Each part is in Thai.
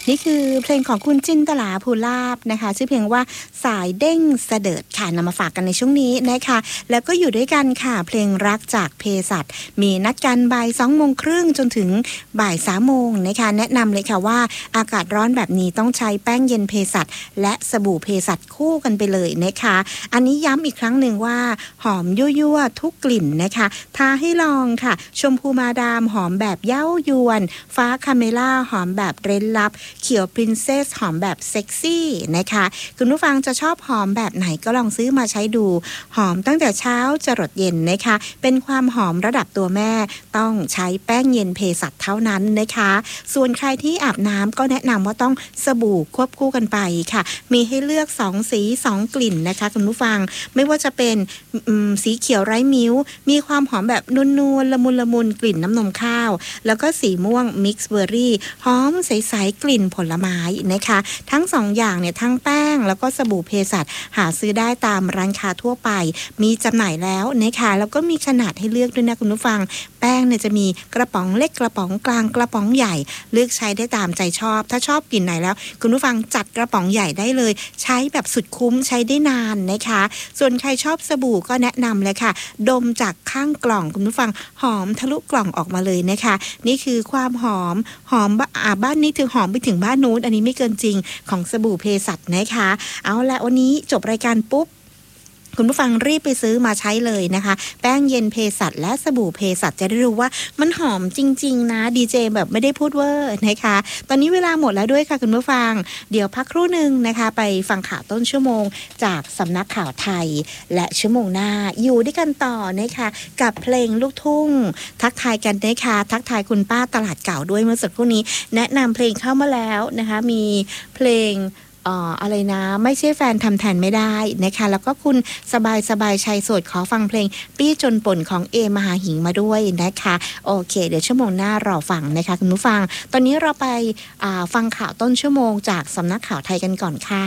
นี่คือเพลงของคุณจินตลาภูลาภนะคะชื่อเพลงว่าสายเด้งเสดิร์ดค่ะนำมาฝากกันในช่วงนี้นะคะแล้วก็อยู่ด้วยกันค่ะเพลงรักจากเภสัชมีนัดกันบ่าย 14:30 จนถึงบ่าย 3 โมงนะคะแนะนำเลยค่ะว่าอากาศร้อนแบบนี้ต้องใช้แป้งเย็นเภสัชและสบู่เภสัชคู่กันไปเลยนะคะอันนี้ย้ำอีกครั้งหนึ่งว่าหอมยั่วๆทุกกลิ่นนะคะท้าให้ลองค่ะชมพูมาดามหอมแบบเย้ายวนฟ้าคาเมล่าหอมแบบเร้นลับเขียวพรินเซสหอมแบบเซ็กซี่นะคะคุณผู้ฟังจะชอบหอมแบบไหนก็ลองซื้อมาใช้ดูหอมตั้งแต่เช้าจรดเย็นนะคะเป็นความหอมระดับตัวแม่ต้องใช้แป้งเย็นเภสัชเท่านั้นนะคะส่วนใครที่อาบน้ำก็แนะนำว่าต้องสบู่ควบคู่กันไปค่ะมีให้เลือก2สี2กลิ่นนะคะคุณผู้ฟังไม่ว่าจะเป็นสีเขียวไร้มิ้วมีความหอมแบบนวลๆละมุนกลิ่นน้ำนมข้าวแล้วก็สีม่วงมิกซ์เบอร์รี่หอมใสๆกลิ่นผลไม้นะคะทั้ง2อย่างเนี่ยทั้งแป้งแล้วก็สบู่เภสัชหาซื้อได้ตามร้านค้าทั่วไปมีจำหน่ายแล้วนะคะแล้วก็มีขนาดให้เลือกด้วยนะคุณผู้ฟังแป้งเนี่ยจะมีกระป๋องเล็กกระป๋องกลางกระป๋องใหญ่เลือกใช้ได้ตามใจชอบถ้าชอบกลิ่นไหนแล้วคุณผู้ฟังจัดกระป๋องใหญ่ได้เลยใช้แบบสุดคุ้มใช้ได้นานนะคะส่วนใครชอบสบู่ก็แนะนำเลยค่ะดมจากข้างกล่องคุณผู้ฟังหอมทะลุกล่องออกมาเลยนะคะนี่คือความหอมบ้านนี้ถึงหอมไปถึงบ้านนู้นอันนี้ไม่เกินจริงของสบู่เภสัชนะคะเอาละวันนี้จบรายการปุ๊บคุณผู้ฟังรีบไปซื้อมาใช้เลยนะคะแป้งเย็นเภสัชและสบู่เภสัชจะได้รู้ว่ามันหอมจริงๆนะดีเจแบบไม่ได้พูดเวอร์นะคะตอนนี้เวลาหมดแล้วด้วยค่ะคุณผู้ฟังเดี๋ยวพักครู่นึงนะคะไปฟังข่าวต้นชั่วโมงจากสำนักข่าวไทยและชั่วโมงหน้าอยู่ด้วยกันต่อนะคะกับเพลงลูกทุ่งทักทายกันนะคะทักทายคุณป้าตลาดเก่าด้วยเมื่อสักครู่นี้แนะนำเพลงเข้ามาแล้วนะคะมีเพลงอะไรนะไม่ใช่แฟนทำแทนไม่ได้นะคะแล้วก็คุณสบายชัยโสดขอฟังเพลงปี้จนป่นของเอมหาหิงมาด้วยนะคะโอเคเดี๋ยวชั่วโมงหน้ารอฟังนะคะคุณผู้ฟังตอนนี้เราไปฟังข่าวต้นชั่วโมงจากสำนักข่าวไทยกันก่อนค่ะ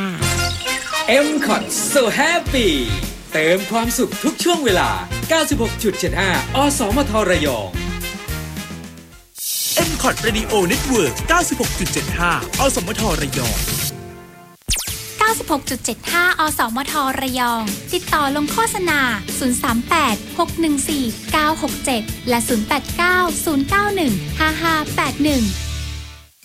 M-Cot So Happy เติมความสุขทุกช่วงเวลา 96.75 อสมทระยอง M-Cot Radio Network 96.75 อสมทระยอง 96.75 อสมทระยองติดต่อลงโฆษณา038 614 967และ089 091 5581